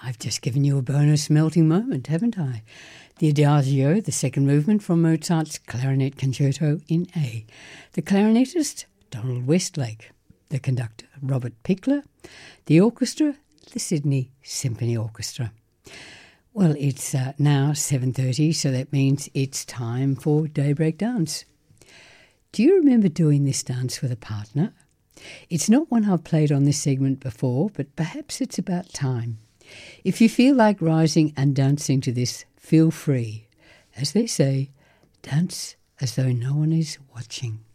I've just given you a bonus melting moment, haven't I? The Adagio, the second movement from Mozart's Clarinet Concerto in A. The clarinetist, Donald Westlake. The conductor, Robert Pickler. The orchestra, the Sydney Symphony Orchestra. Well, it's now 7:30, so that means it's time for Daybreak Dance. Do you remember doing this dance with a partner? It's not one I've played on this segment before, but perhaps it's about time. If you feel like rising and dancing to this, feel free. As they say, dance as though no one is watching.